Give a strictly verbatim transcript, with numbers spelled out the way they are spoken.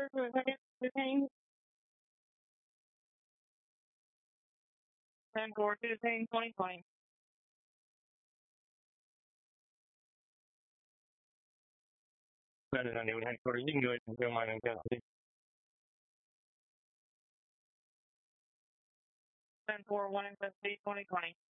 for a second, detain. ten four to detain twenty twenty. Đây là điều hành của những người thương mại ngành tiền. ten four one S S D twenty twenty.